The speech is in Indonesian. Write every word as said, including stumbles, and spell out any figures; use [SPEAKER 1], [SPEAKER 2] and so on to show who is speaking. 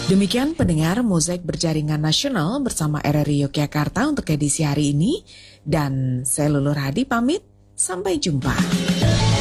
[SPEAKER 1] Demikian pendengar Mozaik Berjaringan Nasional bersama R R I Yogyakarta untuk edisi hari ini. Dan saya Lulur Hadi pamit, sampai jumpa.